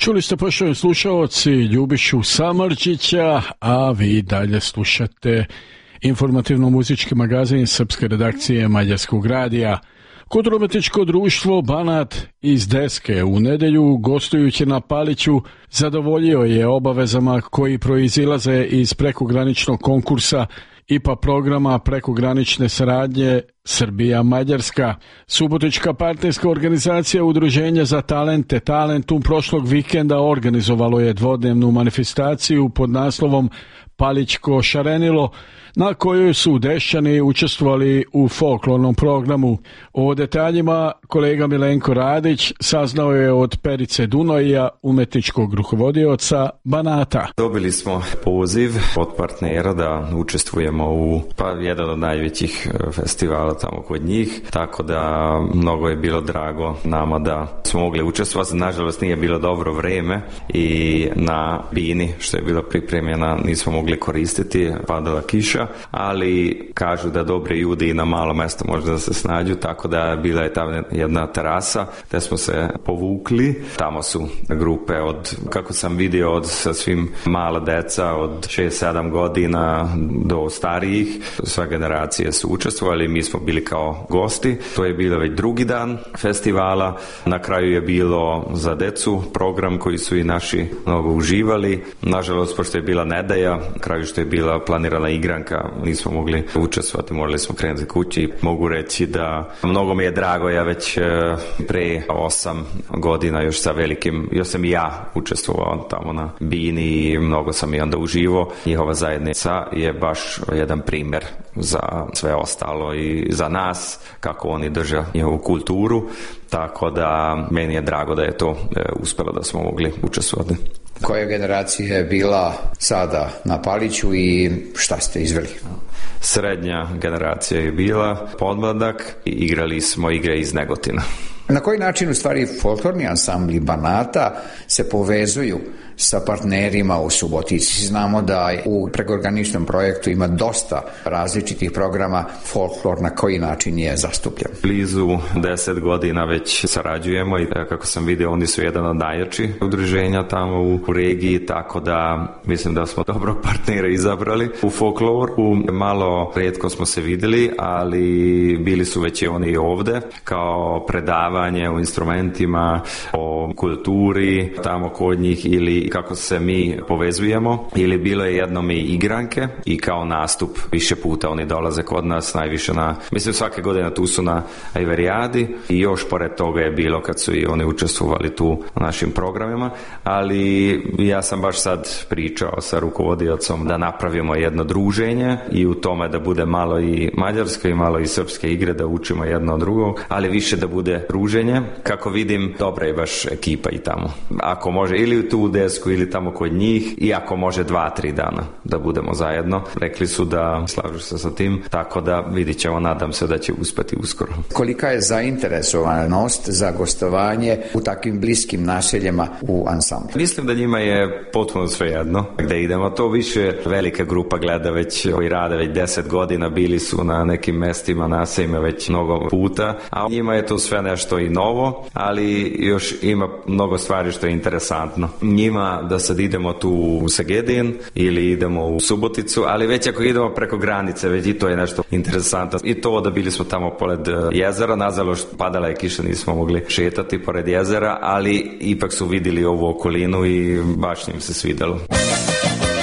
Čuli ste, poštovani slušaoci, Ljubišu Samardžića, a vi dalje slušate informativno-muzički magazin srpske redakcije Mađarskog radija. Kulturno-umetničko društvo Banat iz Deske u nedelju, gostujući na Paliću, zadovoljio je obavezama koji proizilaze iz prekograničnog konkursa IPA programa prekogranične saradnje Srbija-Mađarska. Subotička partnerska organizacija Udruženja za talente Talentum prošlog vikenda organizovalo je dvodnevnu manifestaciju pod naslovom Palićko šarenilo, na kojoj su Dešćani učestvovali u folklornom programu. O detaljima kolega Milenko Radić saznao je od Perice Dunoja, umetničkog rukovodioca Banata. Dobili smo poziv od partnera da učestvujemo u jedan od najvećih festivala tamo kod njih, tako da mnogo je bilo drago nama da smo mogli učestvovati. Nažalost nije bilo dobro vreme i na bini što je bila pripremljena nismo mogli koristiti, padala kiša, ali kažu da dobri ljudi i na malo mesto možda da se snađu, tako da bila je ta jedna terasa gde smo se povukli. Tamo su grupe od, kako sam vidio, od sa svim mala deca od 6-7 godina do starijih, sve generacije su učestvovali, mi smo bili kao gosti. To je bilo već drugi dan festivala, na kraju je bilo za decu program koji su i naši mnogo uživali. Nažalost, pošto je bila nedelja, kraju što je bila planirana igranka, nismo mogli učestvovati, morali smo krenuti kući. Mogu reći da mnogo mi je drago, ja već pre 8 godina još sa velikim, još sam i ja učestvovao tamo na bini i mnogo sam i onda uživo. Njihova zajednica je baš jedan primjer za sve ostalo i za nas, kako oni drže njihovu kulturu, tako da meni je drago da je to uspelo da smo mogli učestvovati. Koja generacija je bila sada na Paliću i šta ste izveli? Srednja generacija je bila, podmladak, i igrali smo igre iz Negotina. Na koji način u stvari folklorni ansambli Banata se povezuju sa partnerima u Subotici? Znamo da u prekograničnom projektu ima dosta različitih programa. Folklor na koji način je zastupljen? Blizu 10 godina već sarađujemo i kako sam vidio, oni su jedan od najjačih udruženja tamo u regiji, tako da mislim da smo dobro partnere izabrali. U folkloru malo retko smo se videli, ali bili su već i oni ovde kao predavanje o instrumentima, o kulturi tamo kod njih ili kako se mi povezujemo, ili bilo je jednom i igranke i kao nastup više puta oni dolaze kod nas, najviše mislim svake godine tu su na Ajverijadi i još pored toga je bilo kad su i oni učestvovali tu u našim programima, ali ja sam baš sad pričao sa rukovodiocom da napravimo jedno druženje i u tome da bude malo i mađarske i malo i srpske igre, da učimo jedno od drugog, ali više da bude druženje. Kako vidim, dobra je baš ekipa i tamo. Ako može ili tu u Desku ili tamo kod njih, i ako može 2-3 dana da budemo zajedno. Rekli su da slažu se sa tim, tako da vidit ćemo, nadam se da će uspeti uskoro. Kolika je zainteresovanost za gostovanje u takvim bliskim naseljima u ansamblu? Mislim da njima je potpuno svejedno gde idemo. To više velika grupa gleda već, koji rade već 10 godina, bili su na nekim mestima, naseljima već mnogo puta, a njima je to sve nešto i novo, ali još ima mnogo stvari što je interesantno. Njima da sad idemo tu u Segedin ili idemo u Suboticu, ali već ako idemo preko granice, već i to je nešto interesantno. I to da bili smo tamo pored jezera, nažalost padala je kiša, nismo mogli šetati pored jezera, ali ipak su vidjeli ovu okolinu i baš im se svidelo.